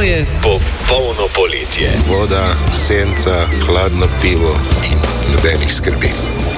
je popolno poletje. Voda, senca, hladno pivo in nobenih skrbi.